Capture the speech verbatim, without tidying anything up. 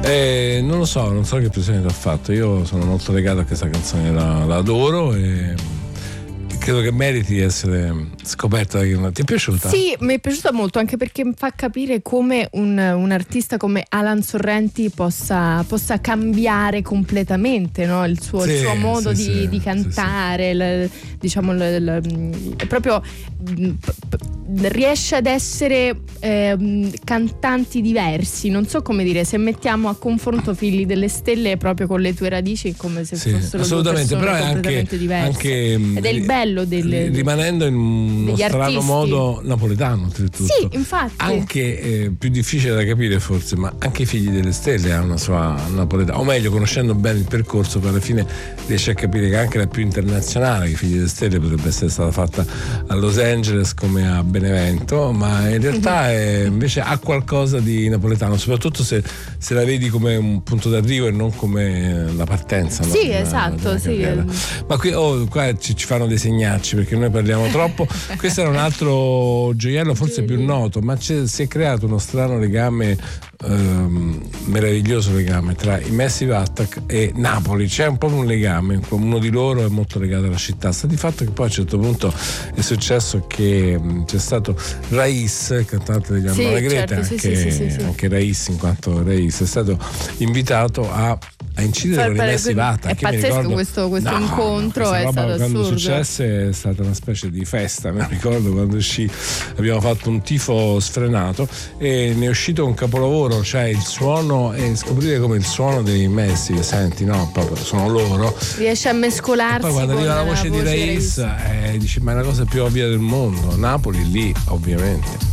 Eh, non lo so, non so che impressione ti ha fatto. Io sono molto legato a questa canzone, la, la adoro e credo che meriti di essere scoperta da chi non ti è piaciuta? Sì, mi è piaciuta molto, anche perché fa capire come un, un artista come Alan Sorrenti possa, possa cambiare completamente, no? il, suo, sì, il suo modo sì, di, sì, di cantare, sì, sì. Il, diciamo il, il, è proprio riesce ad essere eh, cantanti diversi. Non so come dire, se mettiamo a confronto Figli delle Stelle proprio con Le tue radici, è come se sì, fossero assolutamente, due persone però è completamente anche, diverse. anche ed è il bello delle, rimanendo in uno strano artisti. modo napoletano, oltretutto. Sì, infatti. Anche eh, più difficile da capire forse, ma anche i Figli delle Stelle ha una sua napoletana, o meglio, conoscendo bene il percorso, poi alla fine riesce a capire che anche la più internazionale, i Figli delle Stelle, potrebbe essere stata fatta a Los Angeles come a Benevento, ma in realtà è, invece ha qualcosa di napoletano, soprattutto se, se la vedi come un punto d'arrivo e non come la partenza. Sì, no? esatto, una sì. Ma qui oh, qua ci, ci fanno dei segnacci perché noi parliamo troppo. Questo era un altro gioiello, forse più noto, ma c'è, si è creato uno strano legame, ehm, meraviglioso legame tra i Massive Attack e Napoli. C'è un po' un legame, uno di loro è molto legato alla città. Sta di fatto che poi a un certo punto è successo che mh, c'è stato Raiz, il cantante degli sì, Almalagrete, certo, anche, sì, sì, sì, sì. anche Raiz, in quanto Raiz è stato invitato a a incidere con i Massive Attack. È pazzesco ricordo, questo, questo no, incontro, no, è roba, stato quando assurdo. successe è stata una specie di festa. Mi ricordo quando uscì, abbiamo fatto un tifo sfrenato e ne è uscito un capolavoro, cioè il suono, e scoprire come il suono dei Massive, senti, no, proprio sono loro, riesce a mescolarsi. e poi quando arriva la voce, la voce di Raiz, eh, dici, ma è la cosa più ovvia del mondo. Napoli lì, ovviamente.